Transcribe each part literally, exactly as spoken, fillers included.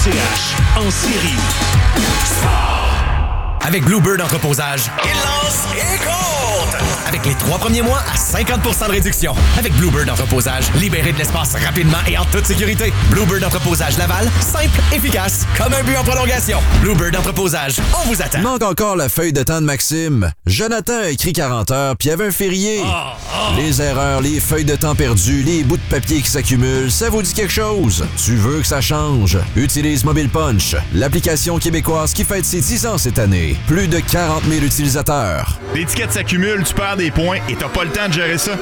C H en série. Avec Bluebird Entreposage, il lance et compte! Avec les trois premiers mois à cinquante pour cent de réduction. Avec Bluebird Entreposage, libérez de l'espace rapidement et en toute sécurité. Bluebird Entreposage Laval, simple, efficace, comme un but en prolongation. Bluebird Entreposage, on vous attend. Il manque encore la feuille de temps de Maxime. Jonathan a écrit quarante heures, puis il y avait un férié. Oh, oh. Les erreurs, les feuilles de temps perdues, les bouts de papier qui s'accumulent, ça vous dit quelque chose? Tu veux que ça change? Utilise Mobile Punch, l'application québécoise qui fête ses dix ans cette année. Plus de quarante mille utilisateurs. L'étiquette s'accumule, tu perds des points et t'as pas le temps de gérer ça.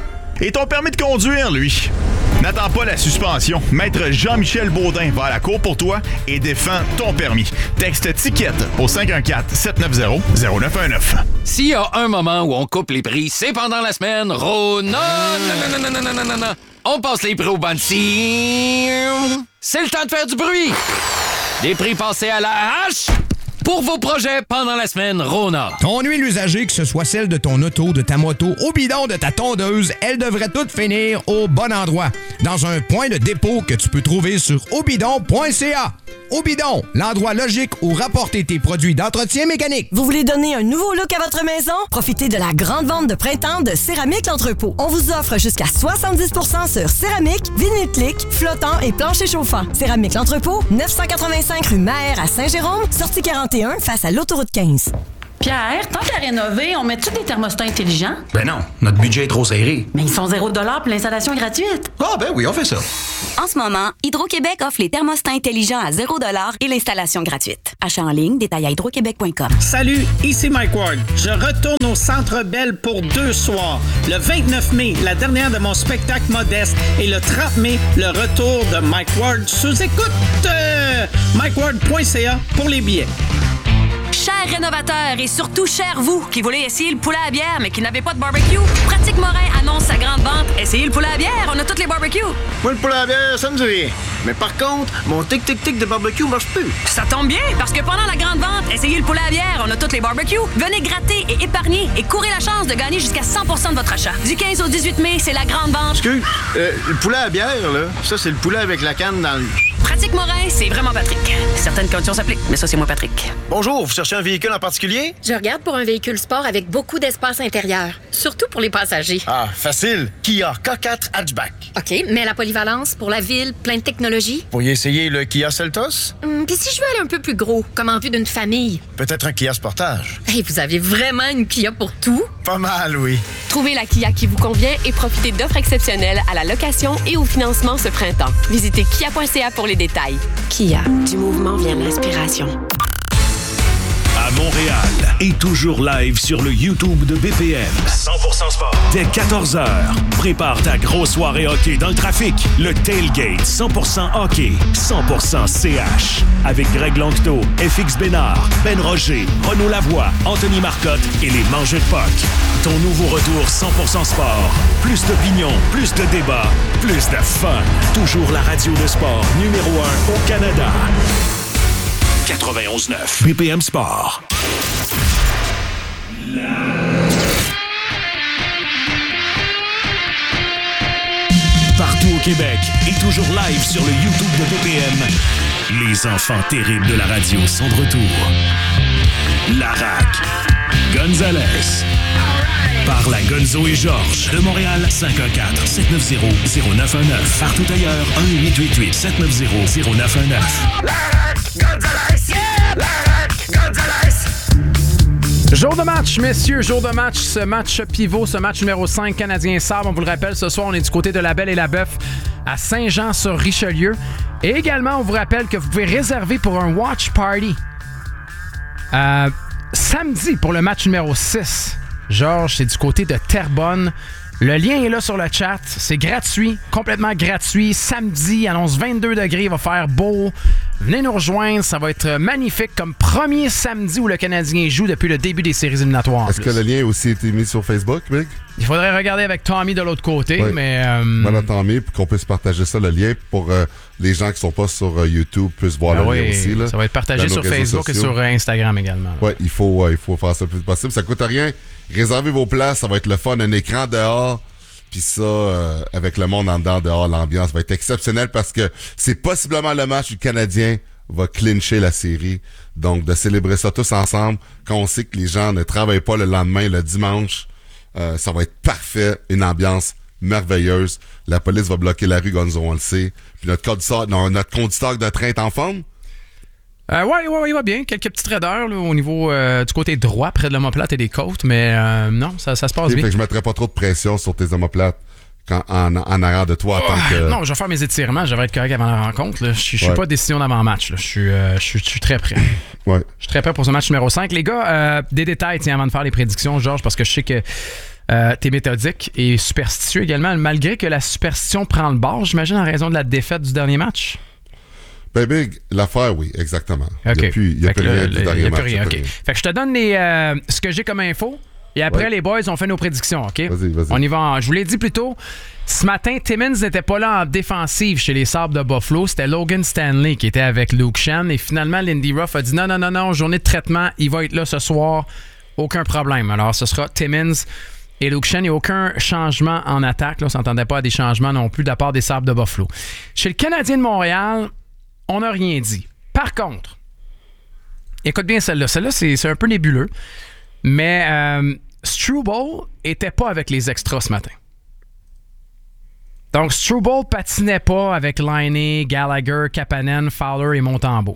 Et ton permis de conduire, lui? N'attends pas la suspension. Maître Jean-Michel Baudin va à la cour pour toi et défend ton permis. Texte ticket au cinq un quatre, sept neuf zéro, zéro neuf un neuf. S'il y a un moment où on coupe les prix, c'est pendant la semaine. Ro... Non, non, non, non, non, non, non, non. On passe les prix au Bansi. C'est le temps de faire du bruit. Des prix passés à la hache. Pour vos projets pendant la semaine, Rona. Ton huile usagée, que ce soit celle de ton auto, de ta moto, au bidon de ta tondeuse, elle devrait toutes finir au bon endroit. Dans un point de dépôt que tu peux trouver sur obidon point c a. Obidon, l'endroit logique où rapporter tes produits d'entretien mécanique. Vous voulez donner un nouveau look à votre maison? Profitez de la grande vente de printemps de Céramique L'Entrepôt. On vous offre jusqu'à soixante-dix pour cent sur céramique, vinyle clic, flottant et plancher chauffant. Céramique L'Entrepôt, neuf cent quatre-vingt-cinq rue Maher à Saint-Jérôme, sortie quarante et un face à l'autoroute quinze. Pierre, tant qu'à rénover, on met-tu des thermostats intelligents? Ben non, notre budget est trop serré. Mais ils sont zéro dollar pour l'installation gratuite. Ah ben oui, on fait ça. En ce moment, Hydro-Québec offre les thermostats intelligents à zéro dollar et l'installation gratuite. Achat en ligne, détail à hydroquebec point com. Salut, ici Mike Ward. Je retourne au Centre Bell pour deux soirs. Le vingt-neuf mai, la dernière de mon spectacle modeste. Et le trente mai, le retour de Mike Ward sous écoute. Euh, mike ward point c a pour les billets. Chers rénovateurs et surtout chers vous qui voulez essayer le poulet à bière mais qui n'avez pas de barbecue, Pratique Morin annonce sa grande vente. Essayez le poulet à bière, on a toutes les barbecues. Moi, le poulet à bière, ça me dit rien. Mais par contre, mon tic-tic-tic de barbecue marche plus. Ça tombe bien, parce que pendant la grande vente, essayez le poulet à bière, on a toutes les barbecues. Venez gratter et épargner et courez la chance de gagner jusqu'à cent pour cent de votre achat. Du quinze au dix-huit mai, c'est la grande vente. Excuse, euh, le poulet à bière, là, ça, c'est le poulet avec la canne dans le... Pratique Morin, c'est vraiment Patrick. Certaines conditions s'appliquent, mais ça, c'est moi, Patrick. Bonjour, vous cherchez un véhicule en particulier? Je regarde pour un véhicule sport avec beaucoup d'espace intérieur, surtout pour les passagers. Ah, facile. Kia K quatre Hatchback. OK, mais la polyvalence pour la ville, plein de technologies. Vous pourriez essayer le Kia Seltos? Hum, Puis si je veux aller un peu plus gros, comme en vue d'une famille? Peut-être un Kia Sportage. Hey, vous avez vraiment une Kia pour tout? Pas mal, oui. Trouvez la Kia qui vous convient et profitez d'offres exceptionnelles à la location et au financement ce printemps. Visitez kia point c a pour les détails. Kia, du mouvement vient l'inspiration. À Montréal et toujours live sur le YouTube de B P M. cent pour cent sport. Dès quatorze heures, prépare ta grosse soirée hockey dans le trafic. Le Tailgate cent pour cent hockey, cent pour cent C H. Avec Greg Langto, F X Bénard, Ben Roger, Renaud Lavoie, Anthony Marcotte et les Mangeux de Puck. Ton nouveau retour cent pour cent sport. Plus d'opinion, plus de débats, plus de fun. Toujours la radio de sport numéro un au Canada. quatre-vingt-onze neuf B P M Sport. Partout au Québec et toujours live sur le YouTube de B P M, les enfants terribles de la radio sont de retour. Larac, Gonzalez, par la Gonzo et Georges de Montréal, cinq un quatre, sept neuf zéro, zéro neuf un neuf. Partout ailleurs, un huit huit huit, sept neuf zéro, zéro neuf un neuf. Larac, Gonzalez, yeah! Larac, Gonzalez. Jour de match, messieurs, jour de match, ce match pivot, ce match numéro cinq Canadien-Sabre. On vous le rappelle, ce soir, on est du côté de la Belle et la Bœuf à Saint-Jean-sur-Richelieu. Et également, on vous rappelle que vous pouvez réserver pour un watch party euh, samedi pour le match numéro six. Georges, c'est du côté de Terrebonne. Le lien est là sur le chat. C'est gratuit, complètement gratuit. Samedi, annonce vingt-deux degrés, il va faire beau. Venez nous rejoindre, ça va être magnifique comme premier samedi où le Canadien joue depuis le début des séries éliminatoires. Est-ce que le lien a aussi été mis sur Facebook, Mick? Il faudrait regarder avec Tommy de l'autre côté, oui. mais... Euh... Voilà, Tommy, pour qu'on puisse partager ça, le lien, pour euh, les gens qui sont pas sur euh, YouTube puissent voir ben le oui, lien aussi. Là, ça va être partagé sur Facebook et sur Instagram également. Oui, il faut, euh, il faut faire ça le plus possible. Ça coûte rien. Réservez vos places, ça va être le fun. Un écran dehors, Puis ça, euh, avec le monde en dedans, dehors, l'ambiance va être exceptionnelle parce que c'est possiblement le match où le Canadien va clincher la série. Donc, de célébrer ça tous ensemble, quand on sait que les gens ne travaillent pas le lendemain, le dimanche, euh, ça va être parfait, une ambiance merveilleuse. La police va bloquer la rue, Gonzo, on le sait. Puis notre conducteur, non, notre conducteur de train est en forme? Euh, ouais, ouais, ouais, il va bien. Quelques petites raideurs là, au niveau euh, du côté droit, près de l'omoplate et des côtes, mais euh, non, ça, ça se passe Et bien. Fait que je mettrai pas trop de pression sur tes omoplates quand, en, en arrière de toi. Oh, tant que... Non, je vais faire mes étirements, je devrais être correct avant la rencontre. Là. Je suis Ouais. pas décision d'avant-match. Là. Je suis euh, je suis- je suis très prêt. Ouais. Je suis très prêt pour ce match numéro cinq. Les gars, euh, des détails tiens, avant de faire les prédictions, Georges, parce que je sais que euh, t'es méthodique et superstitieux également, malgré que la superstition prend le bord, j'imagine, en raison de la défaite du dernier match. Ben, Big, l'affaire, oui, exactement. OK. Il n'y a plus, il y a Fait plus que rien le- du le- dernier il y a match. plus rien, il y a OK. plus rien. Fait que je te donne les, euh, ce que j'ai comme info. Et après, Ouais. les boys, on fait nos prédictions, OK? Vas-y, vas-y. On y va. en- Je vous l'ai dit plus tôt, ce matin, Timmins n'était pas là en défensive chez les Sabres de Buffalo. C'était Logan Stanley qui était avec Luke Shan. Et finalement, Lindy Ruff a dit non, non, non, non, journée de traitement, il va être là ce soir. Aucun problème. Alors, ce sera Timmins et Luke Shan. Il n'y a aucun changement en attaque. Là. On ne s'entendait pas à des changements non plus de la part des Sabres de Buffalo. Chez le Canadien de Montréal, on n'a rien dit. Par contre, écoute bien celle-là. Celle-là, c'est, c'est un peu nébuleux. Mais euh, Struble était pas avec les extras ce matin. Donc, Struble patinait pas avec Laine, Gallagher, Kapanen, Fowler et Montembeault.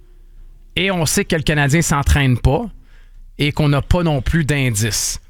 Et on sait que le Canadien s'entraîne pas et qu'on n'a pas non plus d'indices.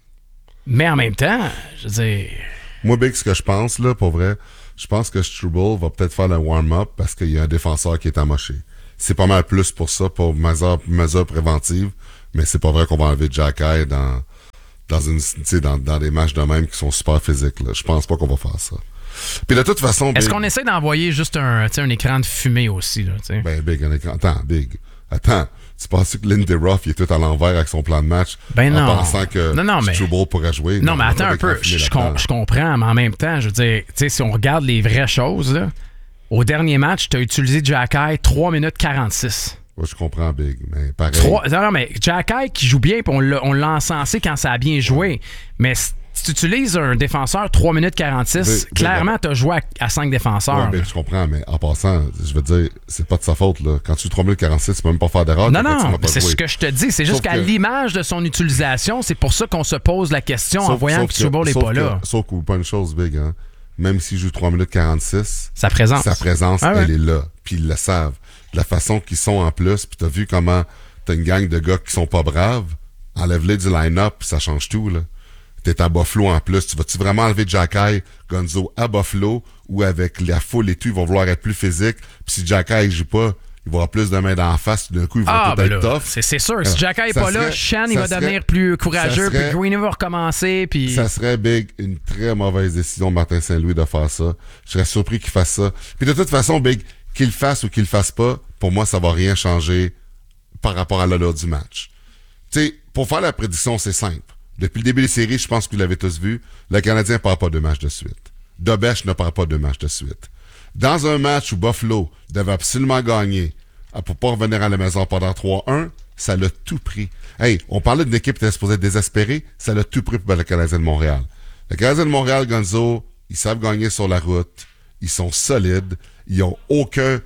Mais en même temps, je veux dire... Moi, Big, ce que je pense, là, pour vrai, je pense que Struble va peut-être faire le warm-up parce qu'il y a un défenseur qui est amoché. C'est pas mal plus pour ça, pour mesure, mesure préventive, mais c'est pas vrai qu'on va enlever Jack Eye dans, dans, une, tu sais, dans, dans des matchs de même qui sont super physiques. Là. Je pense pas qu'on va faire ça. Puis de toute façon, Est-ce Big, qu'on essaie d'envoyer juste un, tu sais, un écran de fumée aussi? Là, tu sais? Ben, Big, un écran. Attends, Big. Attends. Tu penses que Lindy Ruff il est tout à l'envers avec son plan de match Ben en non. pensant que Non, non, mais- Struble pourrait jouer? Non, mais il y a attends pas un d'écran peu. fumé Je, là-dedans. com- je comprends, mais en même temps, je veux dire, tu sais, si on regarde les vraies choses, là, au dernier match, tu as utilisé Jack Eye trois minutes quarante-six. Ouais, je comprends, Big, mais pareil. Trois- non, non, mais Jack Eye qui joue bien, puis on l'a, on l'a encensé quand ça a bien joué. Mais si tu utilises un défenseur trois minutes quarante-six, Big, clairement, tu as joué à, cinq défenseurs. Ouais, ben, je comprends, mais en passant, je veux dire, c'est pas de sa faute, là. Quand tu joues trois minutes quarante-six, tu peux même pas faire d'erreur. non, quand tu non, m'as pas c'est joué. ce que je te dis. C'est juste Sauf qu'à que- l'image de son utilisation, c'est pour ça qu'on se pose la question en Sauf- voyant sauf que Struble n'est sauf pas que- là. Sauf qu'oublie pas une chose, Big, hein. Même s'il joue trois minutes quarante-six, Sa présence. sa présence, Ah ouais. elle est là. Puis ils le savent. De la façon qu'ils sont en plus, puis t'as vu comment t'as une gang de gars qui sont pas braves, enlève-les du line-up, puis ça change tout, là. T'es à Buffalo en plus. Tu vas-tu vraiment enlever Jack Eye, Gonzo, à Buffalo, ou avec la foule et tout, ils vont vouloir être plus physiques, puis si Jack Eye joue pas, il va avoir plus de mains d'en face, d'un coup, ils vont Ah, tout ben être là, tough. c'est, c'est sûr. Si Alors, Jack Eye n'est ça pas là, serait- Shan, il ça va serait- devenir plus courageux, ça serait- puis Greeny va recommencer, puis... Ça serait, Big, une très mauvaise décision de Martin Saint-Louis de faire ça. Je serais surpris qu'il fasse ça. Puis de toute façon, Big, qu'il le fasse ou qu'il le fasse pas, pour moi, ça va rien changer par rapport à l'allure du match. Tu sais, pour faire la prédiction, c'est simple. Depuis le début des séries, je pense que vous l'avez tous vu, le Canadien ne part pas deux matchs de suite. Dobèche ne part pas deux matchs de suite. Dans un match où Buffalo devait absolument gagner pour pas revenir à la maison pendant trois un, ça l'a tout pris. Hey, on parlait d'une équipe qui était supposée être désespérée, ça l'a tout pris pour le Canadien de Montréal. Le Canadien de Montréal, Gonzo, ils savent gagner sur la route, ils sont solides, ils ont aucun,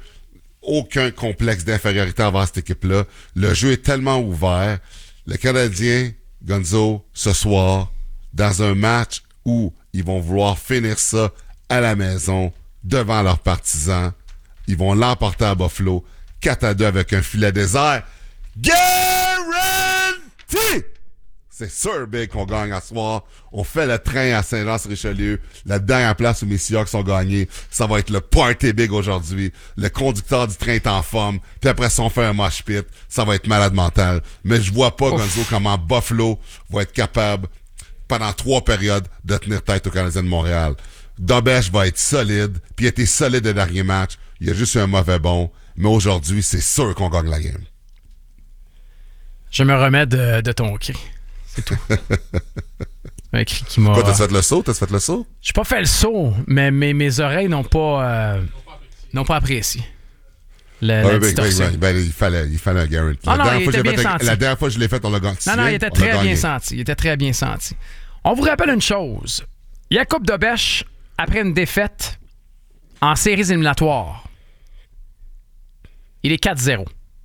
aucun complexe d'infériorité envers cette équipe-là. Le jeu est tellement ouvert. Le Canadien, Gonzo, ce soir, dans un match où ils vont vouloir finir ça à la maison, devant leurs partisans, ils vont l'emporter à Buffalo, quatre à deux avec un filet désert. Guarantee! C'est sûr, Big, qu'on gagne à ce soir. On fait le train à Saint-Jean-sur-Richelieu. La dernière place où mes Seahawks ont gagné. Ça va être le party big aujourd'hui. Le conducteur du train est en forme. Puis après ça, on fait un mosh pit. Ça va être malade mental. Mais je vois pas, Gonzo, comment Buffalo va être capable, pendant trois périodes, de tenir tête au Canadien de Montréal. Dobèche va être solide. Puis il a été solide le dernier match. Il y a juste eu un mauvais bon. Mais aujourd'hui, c'est sûr qu'on gagne la game. Je me remets de, de ton cri. C'est tout. Un cri qui m'a... Quoi, t'as fait le saut? T'as fait le saut? J'ai pas fait le saut, mais mes, mes oreilles n'ont pas, euh, n'ont pas apprécié la, Ah, la ben, distorsion. ben, ben, il fallait, il fallait un guarantee. Ah la, non, dernière il fois que était j'ai bien fait- senti. la dernière fois que je l'ai fait, on l'a gagné. Non, non, il était On a très gagné. bien senti. Il était très bien senti. On vous rappelle une chose. Jakub Dobeš, après une défaite en séries éliminatoires, il est quatre zéro.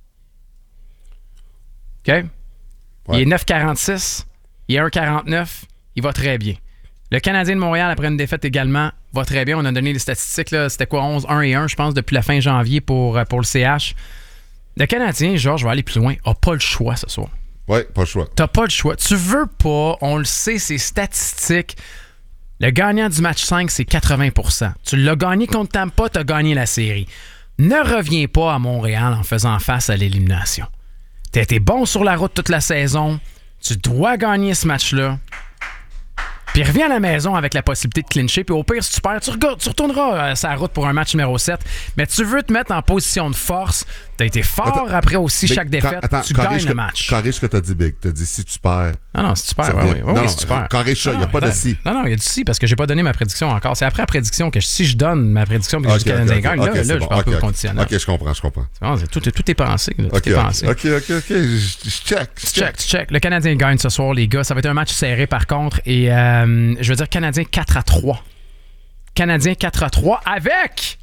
OK? Ouais. Il est neuf quarante-six, il est un quarante-neuf, il va très bien. Le Canadien de Montréal, après une défaite également, va très bien. On a donné les statistiques, là, c'était quoi, onze, un et un, je pense, depuis la fin janvier pour, pour le C H. Le Canadien, Georges, je vais aller plus loin, n'a pas le choix ce soir. Oui, pas le choix. T'as pas le choix. Tu veux pas, on le sait, c'est statistique. Le gagnant du match cinq, c'est quatre-vingts pour cent. Tu l'as gagné contre Tampa, t'as gagné la série. Ne reviens pas à Montréal en faisant face à l'élimination. T'as été bon sur la route toute la saison. Tu dois gagner ce match-là. Puis reviens à la maison avec la possibilité de clincher. Puis au pire, si tu perds, tu, regardes, tu retourneras euh, sa route pour un match numéro sept. Mais tu veux te mettre en position de force. T'as été fort attends, après aussi Big, chaque défaite. Attends, tu gagnes le match. Corrige ce que t'as dit, Big. T'as dit si tu perds. Non, non, si tu perds, oui, oui. oui, oui si tu perds. Corrige ça, il n'y a pas de si. Non, non, il y a du si parce que j'ai pas donné ma prédiction encore. C'est après la prédiction que si je donne ma prédiction et que okay, le Canadien okay, gagne, okay, là, okay, là bon, je parle okay, peu okay. conditionnel. OK, je comprends, je comprends. Bon, c'est, tout, tout est pensé. Là, tout okay, est pensé. OK, OK, OK. Je check. Je check, check. Le Canadien gagne ce soir, les gars. Ça va être un match serré, par contre. Et euh, je veux dire, Canadien quatre à trois. Canadien quatre à trois avec...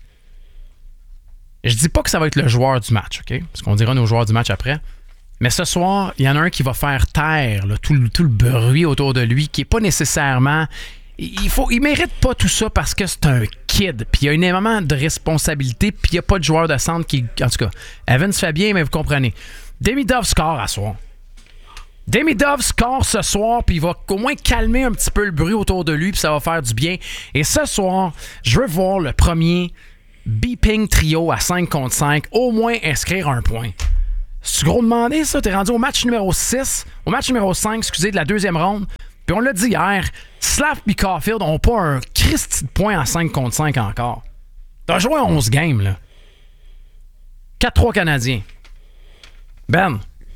Je dis pas que ça va être le joueur du match, OK? Parce qu'on dira nos joueurs du match après. Mais ce soir, il y en a un qui va faire taire là, tout, le, tout le bruit autour de lui, qui est pas nécessairement... Il faut, il mérite pas tout ça parce que c'est un kid. Puis il y a énormément de responsabilités, puis il n'y a pas de joueur de centre qui... En tout cas, Evans fait bien, mais vous comprenez. Demidov score à soir. Demidov score ce soir, puis il va au moins calmer un petit peu le bruit autour de lui, puis ça va faire du bien. Et ce soir, je veux voir le premier beeping trio à cinq contre cinq, au moins inscrire un point. C'est gros demandé, ça? T'es rendu au match numéro six, au match numéro cinq, excusez, de la deuxième ronde. Puis on l'a dit hier, Slav et Caulfield n'ont pas un Christy de point à cinq contre cinq encore. T'as joué onze games, là. quatre trois Canadiens. Ben?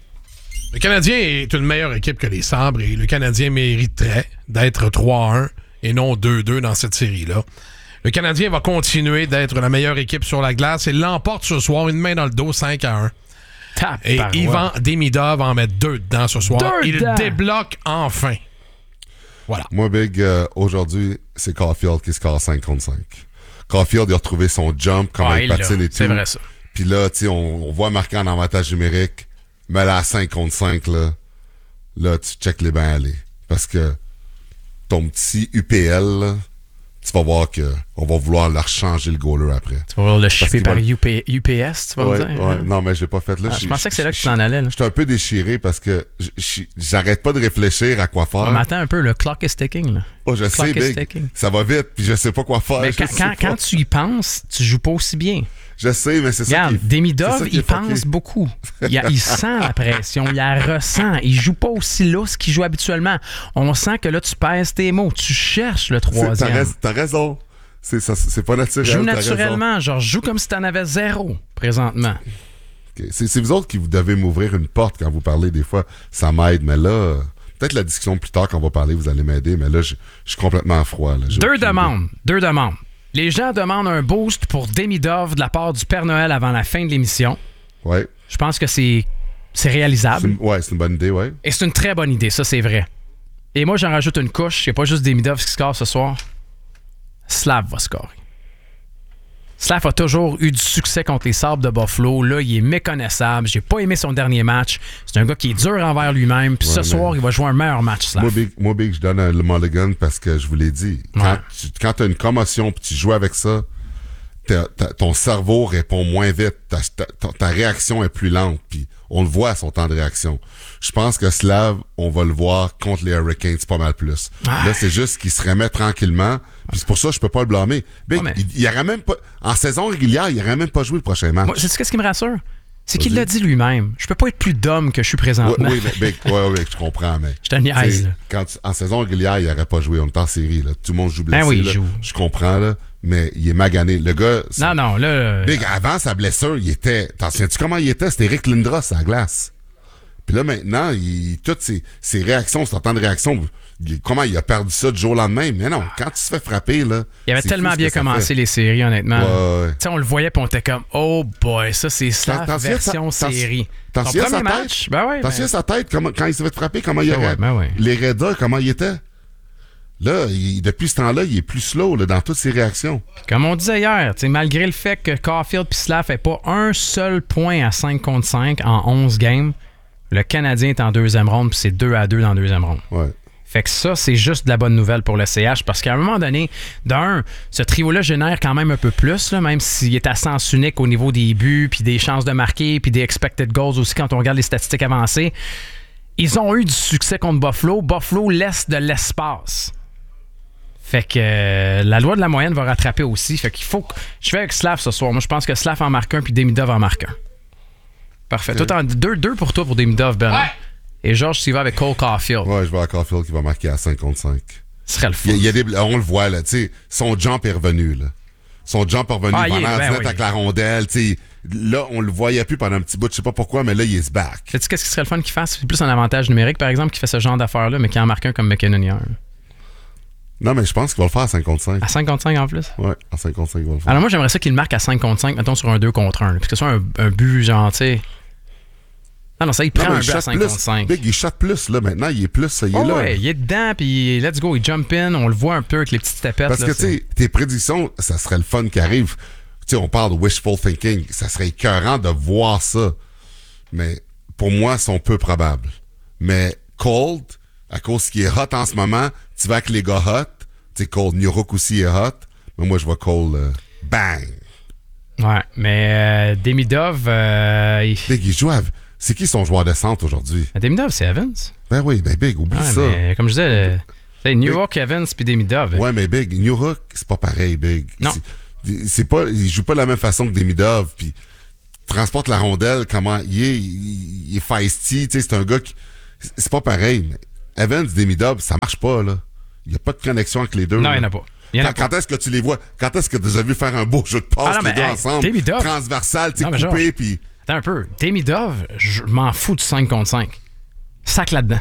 Le Canadien est une meilleure équipe que les Sabres et le Canadien mériterait d'être trois à un et non deux deux dans cette série-là. Le Canadien va continuer d'être la meilleure équipe sur la glace et l'emporte ce soir, une main dans le dos, cinq à un. Tap, et par Ivan ouais. Demidov va en mettre deux dedans ce soir. Deux Il dedans. débloque enfin. Voilà. Moi, Big, euh, aujourd'hui, c'est Caulfield qui score cinq contre cinq. Caulfield, il a retrouvé son jump, comment ouais, il patine et tout. C'est vrai, ça. Puis là, tu sais, on, on voit marquer en avantage numérique, mais là, à cinq contre cinq, là, là, tu check les bains aller. Parce que ton petit U P L, là, tu vas voir qu'on va vouloir leur changer le goaler après. Tu vas vouloir le shipper par U P, U P S, tu vas ouais, me dire? Ouais. Non, mais je l'ai pas fait là. Ah, je pensais que c'est là que tu t'en allais. J'étais un peu déchiré parce que j'arrête pas de réfléchir à quoi faire. On m'attend un peu, le clock is ticking. Là. Oh, je sais, Big. Ça va vite, puis je sais pas quoi faire. Mais quand, quand, quand tu y penses, tu joues pas aussi bien. Je sais, mais c'est ça. Regarde, qui, Demidov, c'est ça il pense beaucoup. Il, a, il sent la pression, il la ressent. Il joue pas aussi lousse qu'il joue habituellement. On sent que là, tu pèses tes mots. Tu cherches le troisième. T'as, t'as raison. C'est, ça, c'est pas naturel. Joue naturellement. Genre, joue comme si t'en avais zéro présentement. Okay. C'est, c'est vous autres qui vous devez m'ouvrir une porte quand vous parlez. Des fois, ça m'aide. Mais là, peut-être la discussion plus tard quand on va parler, vous allez m'aider. Mais là, je, je suis complètement froid. Là. Deux demandes. Idée. Deux demandes. Les gens demandent un boost pour Demidov de la part du Père Noël avant la fin de l'émission. Oui. Je pense que c'est, c'est réalisable. Oui, c'est une bonne idée, oui. Et c'est une très bonne idée, ça, c'est vrai. Et moi, j'en rajoute une couche. Il n'y a pas juste Demidov qui score ce soir. Slav va scorer. Slav a toujours eu du succès contre les Sabres de Buffalo. Là, il est méconnaissable. J'ai pas aimé son dernier match. C'est un gars qui est dur envers lui-même. Puis ouais, ce soir, il va jouer un meilleur match, Slav. Moi, Big, moi, Big je donne un, le mulligan parce que je vous l'ai dit. Quand ouais. tu quand t'as une commotion puis tu joues avec ça, t'as, t'as, ton cerveau répond moins vite. Ta, ta, ta réaction est plus lente. Puis on le voit à son temps de réaction. Je pense que Slav, on va le voir contre les Hurricanes pas mal plus. Ah. Là, c'est juste qu'il se remet tranquillement. Puis c'est pour ça que je peux pas le blâmer. Big, ouais, mais... il, il aurait même pas, en saison régulière, il aurait même pas joué le prochain match. Moi, c'est ce qui me rassure. C'est qu'il l'a dit lui-même. Je peux pas être plus d'homme que je suis présentement. Oui, oui, mais, Big, ouais, ouais, je comprends, mais. Je te niaise. Quand tu, en saison régulière, il aurait pas joué. On est en série, là. Tout le monde joue blessé. Ben oui, il là. joue. Je comprends, là. Mais il est magané. Le gars. Non, non, là. Big, avant sa blessure, il était. T'en souviens-tu comment il était? C'était Eric Lindros à la glace. Puis là, maintenant, il, toutes ses, ses réactions, son temps de réaction, il, comment il a perdu ça du jour au lendemain? Mais non, quand tu te fais frapper, là. Il avait tellement bien commencé les séries, honnêtement. Ouais, ouais. Tu sais, on le voyait, puis on était comme, oh boy, ça, c'est Slav version sa, série. T'en Son souviens premier sa match? tête? Ben ouais. T'en ben... souviens sa tête, comment, quand il s'est fait frapper, comment il ben aurait. Ouais, ben ouais. Les Raiders, comment il était? Là, il, depuis ce temps-là, il est plus slow là, dans toutes ses réactions. Comme on disait hier, malgré le fait que Caulfield et Slav n'aient pas un seul point à cinq contre cinq en onze games, le Canadien est en deuxième ronde puis c'est deux à deux dans la deuxième ronde. Ouais. Fait que ça, c'est juste de la bonne nouvelle pour le C H parce qu'à un moment donné, d'un, ce trio-là génère quand même un peu plus, là, même s'il est à sens unique au niveau des buts, puis des chances de marquer, puis des expected goals aussi quand on regarde les statistiques avancées. Ils ont eu du succès contre Buffalo. Buffalo laisse de l'espace. Fait que euh, la loi de la moyenne va rattraper aussi. Fait qu'il faut que... Je fais avec Slav ce soir. Moi, je pense que Slav en marque un puis Demidov en marque un. Parfait. Okay. Toi, deux, deux pour toi pour Demidov, Ben. Ouais. Et Georges, tu y vas avec Cole Caulfield. Ouais, je vais avec Caulfield qui va marquer à cinq contre cinq. Ce serait le fun. Il y a, il y a des, on le voit, là. Tu sais, son jump est revenu, là. Son jump est revenu ah, pendant ben oui. avec la rondelle. Tu sais, là, on le voyait plus pendant un petit bout. Je sais pas pourquoi, mais là, il est back. Sais-tu qu'est-ce qui serait le fun qu'il fasse? C'est plus un avantage numérique, par exemple, qui fait ce genre d'affaires-là, mais qui en marque un comme McKinnon hier. Non, mais je pense qu'il va le faire à cinq contre cinq. À cinq contre cinq en plus? Ouais, à cinq contre cinq, il va le faire. Alors moi, j'aimerais ça qu'il le marque à cinq contre cinq, mettons sur un deux contre un. Là, parce que ce soit un, un but, genre, tu sais... Non, non, ça, il prend non, un but à cinq contre cinq. Big, il shot plus, là, maintenant. Il est plus, il est oh, là. Ouais, il est dedans, puis let's go, il jump in. On le voit un peu avec les petites tapettes. Parce là, que, tu sais, tes prédictions, ça serait le fun qui arrive. Tu sais, on parle de wishful thinking. Ça serait écœurant de voir ça. Mais pour moi, ils sont peu probables. Mais Cold, à cause qu'il est hot en ce moment, tu vas avec les gars hot. Tu sais, Cold, New York aussi est hot. Mais moi, je vois Cold, euh, bang! Ouais, mais euh, Demidov... Euh, il... Big, il joue avec... C'est qui son joueur de centre aujourd'hui? Demidov, c'est Evans. Ben oui, ben Big, oublie ouais, ça. Mais, comme je disais, c'est New York, Evans puis Demidov. Ouais, mais Big, New York, c'est pas pareil, Big. Non. C'est, c'est pas, il joue pas de la même façon que Demidov, puis transporte la rondelle, comment il est, il, il est feisty, tu sais, c'est un gars qui... C'est pas pareil. Mais Evans, Demidov, ça marche pas, là. Il y a pas de connexion avec les deux. Non, il n'y en a pas. Quand, a quand pas. est-ce que tu les vois? Quand est-ce que tu les as vu faire un beau jeu de passe, ah non, les deux hey, ensemble? Demidov. Transversal, tu sais, coupé, puis... Attends un peu. Demidov, je m'en fous du cinq contre cinq. Sac là-dedans.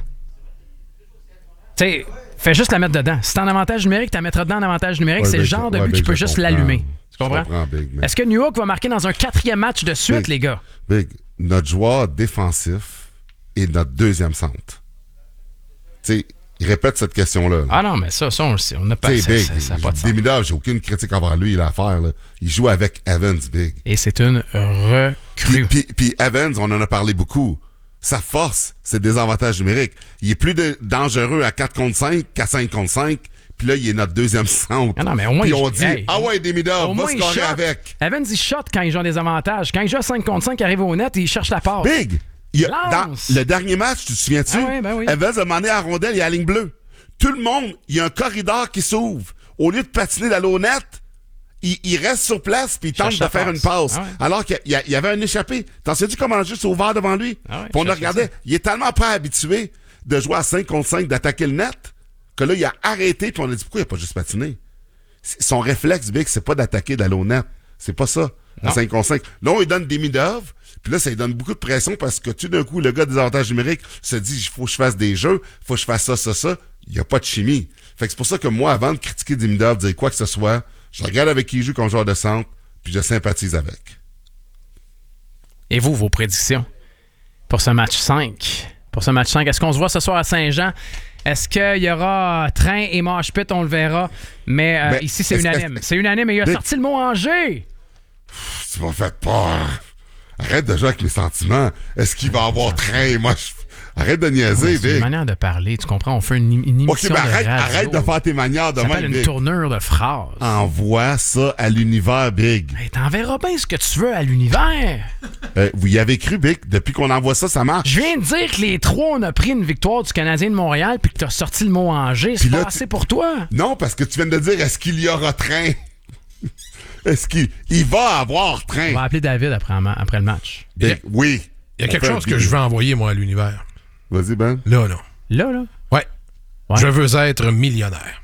Tu sais, fais juste la mettre dedans. Si t'es en avantage numérique, tu la mettras dedans en avantage numérique. Ouais, c'est le genre de but ouais, qui peut juste comprends. l'allumer. Tu comprends? comprends Big, mais... Est-ce que New York va marquer dans un quatrième match de suite, Big, les gars? Big, notre joueur défensif est notre deuxième centre. Tu sais, il répète cette question-là. Ah non, mais ça, ça on le sait. On n'a pas Big, ça, ça, ça pas de sens. Demidov, j'ai aucune critique envers lui, il a à faire. Là. Il joue avec Evans, Big. Et c'est une recrue. Puis, puis, puis Evans, on en a parlé beaucoup. Sa force, c'est des avantages numériques. Il est plus de, dangereux à quatre contre cinq qu'à cinq contre cinq. Puis là, il est notre deuxième centre. Ah non, mais au moins, puis on il... dit, hey, ah ouais, Demidov, va scorer avec. Evans, il shot quand ils ont des avantages. Quand il joue à cinq contre cinq, il arrive au net et il cherche la passe. Big! Il a, dans le dernier match, tu te souviens-tu? Ah oui, ben oui. Evans a demandé à la rondelle, il y a la ligne bleue. Tout le monde, il y a un corridor qui s'ouvre. Au lieu de patiner d'aller au net, il, il reste sur place puis il tente de faire passe. une passe. Ah ouais. Alors qu'il y, y avait un échappé. T'en sais-tu comment juste ouvert devant lui? Ah ouais, puis on a regardé. Il est tellement pas habitué de jouer à cinq contre cinq, d'attaquer le net, que là, il a arrêté puis on a dit pourquoi il a pas juste patiné? Son réflexe, Vic, c'est pas d'attaquer, d'aller au net. C'est pas ça. À cinq contre cinq. Là, on lui donne des Demidov. Puis là, ça lui donne beaucoup de pression parce que tout d'un coup, le gars des avantages numériques se dit, il faut que je fasse des jeux, il faut que je fasse ça, ça, ça. Il n'y a pas de chimie. Fait que c'est pour ça que moi, avant de critiquer Demidov, dire quoi que ce soit, je regarde avec qui il joue comme joueur de centre, puis je sympathise avec. Et vous, vos prédictions pour ce match cinq? Pour ce match cinq, est-ce qu'on se voit ce soir à Saint-Jean? Est-ce qu'il y aura train et mosh pit? On le verra. Mais euh, ben, ici, c'est unanime. C'est unanime et il a ben, sorti le mot Angers. Tu m'as fait peur. Arrête de jouer avec les sentiments. Est-ce qu'il va avoir train et mosh pit? Arrête de niaiser, Vic. C'est une manière de parler, tu comprends? On fait une, une émission okay, ben arrête, de radio. Arrête de faire tes manières de même, Ça s'appelle une tournure de phrases. Envoie ça à l'univers, Big. Hey, t'enverras bien ce que tu veux à l'univers. Euh, vous y avez cru, Big? Depuis qu'on envoie ça, ça marche. Je viens de dire que les trois, on a pris une victoire du Canadien de Montréal puis que t'as sorti le mot Angers. C'est pas assez pour toi? Non, parce que tu viens de dire, est-ce qu'il y aura train? Est-ce qu'il il va avoir train? On va appeler David après, après le match. Big, oui. Il y a quelque chose que je veux envoyer, moi, à l'univers. Vas-y, Ben. Là, là. Là, là? Ouais. ouais. Je veux être millionnaire.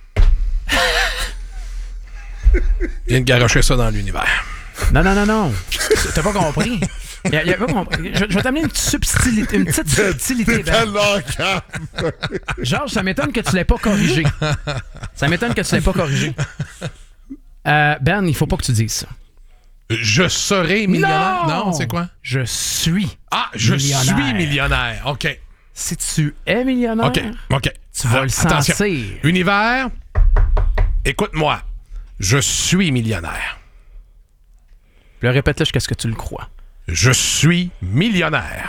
Viens de garocher ça dans l'univers. Non, non, non, non. T'as pas compris. Y a, y a pas compris. Je, je vais t'amener une, subtilité, une petite subtilité. Ben. Georges, ça m'étonne que tu l'aies pas corrigé. Ça m'étonne que tu l'aies pas corrigé. Euh, Ben, il faut pas que tu dises ça. Je serai millionnaire? Non, non c'est quoi? Je suis Ah, je millionnaire. suis millionnaire. OK. Si tu es millionnaire, OK, OK. tu vas ah, le sentir. Attention. Univers, Écoute-moi, je suis millionnaire. Le répète-le jusqu'à ce que tu le crois. Je suis millionnaire.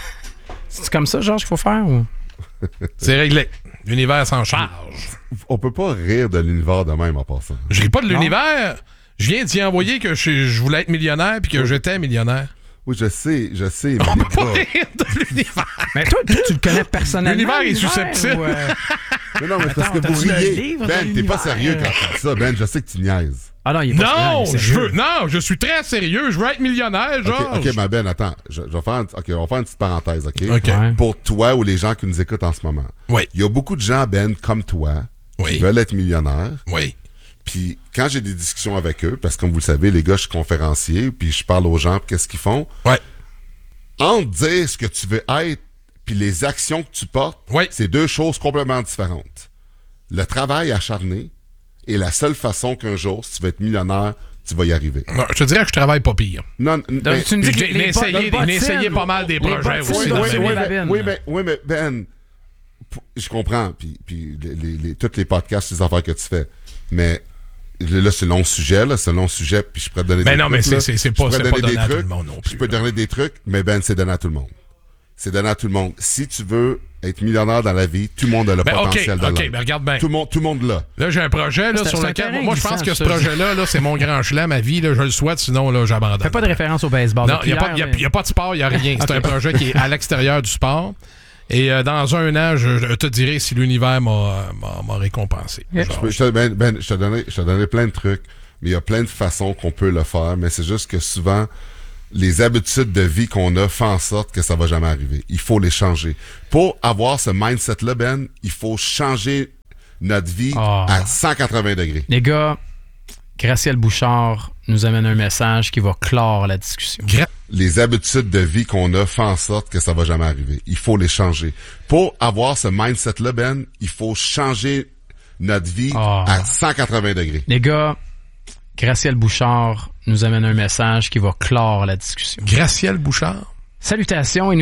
C'est comme ça, Georges, qu'il faut faire? Ou? C'est réglé. L'univers s'en charge. On peut pas rire de l'univers de même en passant. Je ris pas de l'univers. Je viens d'y envoyer que je, je voulais être millionnaire puis que oui. j'étais millionnaire. Oui, je sais, je sais. Mais on peut pas rire de l'univers. Mais toi, toi, tu le connais personnellement. L'univers est susceptible. Ou euh... Mais non, mais Attends, parce que vous riez. Ben, t'es l'univers. pas sérieux quand tu dis ça. Ben, je sais que tu niaises. Ah non, il est pas non, sérieux, je veux, non, je suis très sérieux. Je veux être millionnaire, genre. OK, okay ma Ben, attends. Je, je vais faire, un, okay, on va faire une petite parenthèse, OK? okay. Ouais. Pour toi ou les gens qui nous écoutent en ce moment. Oui. Il y a beaucoup de gens, Ben, comme toi, oui. qui veulent être millionnaires. Oui. Puis quand j'ai des discussions avec eux, parce que comme vous le savez, les gars, je suis conférencier, puis je parle aux gens, puis qu'est-ce qu'ils font? Ouais. Entre dire ce que tu veux être, puis les actions que tu portes, oui. c'est deux choses complètement différentes. Le travail acharné est la seule façon qu'un jour, si tu veux être millionnaire, tu vas y arriver. Non, je te dirais que je travaille pas pire. Non, Donc, mais, tu me dis que j'ai essayé, essayé pas mal des projets aussi. Oui, dans oui, ma oui, vie. mais, oui, mais, oui, mais Ben, je comprends, puis, puis les, les, les, tous les podcasts, les affaires que tu fais, mais là, c'est long sujet, là, c'est long sujet, puis je pourrais te donner mais des non, trucs. Mais non, mais c'est, c'est pas, c'est pas donné à trucs, tout le monde non plus. Je peux te donner des trucs, mais Ben, c'est donné à tout le monde. C'est donné à tout le monde. Si tu veux être millionnaire dans la vie, tout le monde a le ben, potentiel okay, de OK, l'être. mais regarde bien. Tout le monde, tout le monde l'a. Là, j'ai un projet là, c'est, sur c'est lequel... Moi, je pense que ce projet-là, là, c'est mon grand chelem, ma vie. Là, je le souhaite, sinon, là, j'abandonne. Fais pas de référence au baseball. Non, il n'y a, mais... a pas de sport, il n'y a rien. C'est okay. un projet qui est à l'extérieur du sport. Et euh, dans un an, je, je te dirai si l'univers m'a, m'a, m'a récompensé. Yeah. Je, peux, je, te, ben, ben, je te donnerai, je te donnerai plein de trucs, mais il y a plein de façons qu'on peut le faire, mais c'est juste que souvent... les habitudes de vie qu'on a font en sorte que ça va jamais arriver. Il faut les changer. Pour avoir ce mindset-là, Ben, il faut changer notre vie oh. à cent quatre-vingts degrés. Les gars, Gracielle Bouchard nous amène un message qui va clore la discussion. Gra- les habitudes de vie qu'on a font en sorte que ça va jamais arriver. Il faut les changer. Pour avoir ce mindset-là, Ben, il faut changer notre vie oh. à cent quatre-vingts degrés. Les gars, Gracielle Bouchard nous amène un message qui va clore la discussion. Gracielle Bouchard? Salutations et nous